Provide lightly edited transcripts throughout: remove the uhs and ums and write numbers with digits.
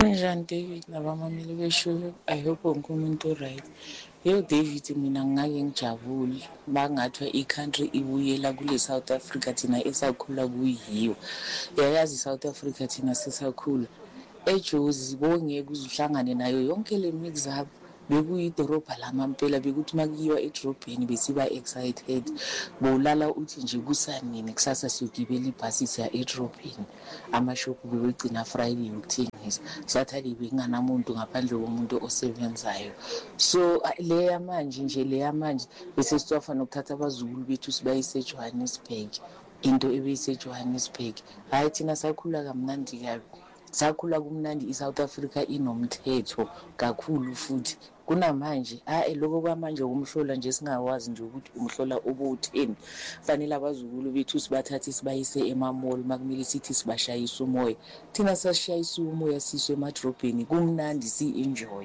Kunjani David nabamameli besho, I hope wonke umuntu right. Yo David, mina ngake ngijabule bangathiwa i-country ibuyela kule South Africa thina esakhula kuyiyo. Yayazi South Africa thina sisakhula eJozi bongeke uzuhlangane nayo yonke le mix up. Bekuyidorobha lamampela bekuthi makuyiwa edrobheni besiba excited bolala uthi nje kusanini kusasa siyogibela ibhasi siya edrobheni amashopu bekugcina Friday yokuthengisa Saturday bekunganamuntu ngaphandle komuntu osebenzayo. So leya manje bese sithofa nokuthatha abazukulu bethu sibayise Johannesburg, into ebeyise Johannesburg. Hayi thina sakhula kamnandi kabi, sakhula kumnandi. iSouth Africa inomthetho kakhulu futhi kunamanje lokho kwamanje umhlola nje singawazi nje ukuthi umhlola obutheni. Fanele abazukulu bethu sibathathe sibayise emamall makumele sithi sibashayisa umoya. Thina sasishayisa umoya siswe emadrobheni kumnandi si-enjoy.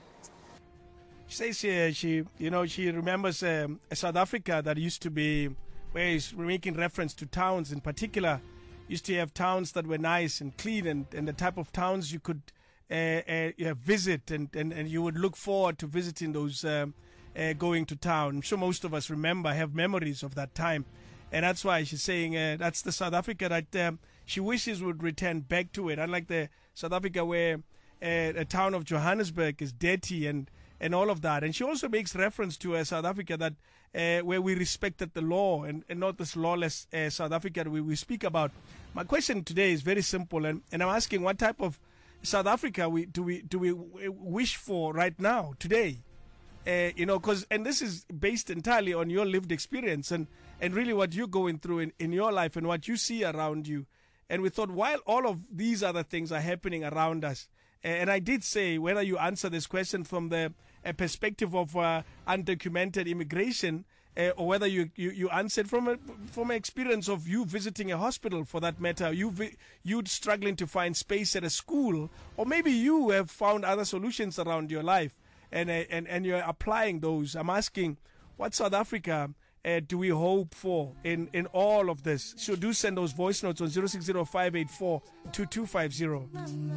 She says here she remembers South Africa that used to be, where he's making reference to towns in particular, used to have towns that were nice and clean and the type of towns you could visit and you would look forward to visiting those going to town. I'm sure most of us have memories of that time. And that's why she's saying that's the South Africa that she wishes would return back to it. Unlike the South Africa where a town of Johannesburg is dirty and all of that. And she also makes reference to South Africa that where we respected the law and not this lawless South Africa that we speak about. My question today is very simple, and I'm asking what type of South Africa do we wish for right now, today? Because this is based entirely on your lived experience and really what you're going through in your life and what you see around you. And we thought, while all of these other things are happening around us, and I did say whether you answer this question from the perspective of undocumented immigration, or whether you answered from an experience of you visiting a hospital, for that matter, you struggling to find space at a school, or maybe you have found other solutions around your life and you're applying those. I'm asking, what South Africa do we hope for in all of this? So do send those voice notes on 060 584 2250.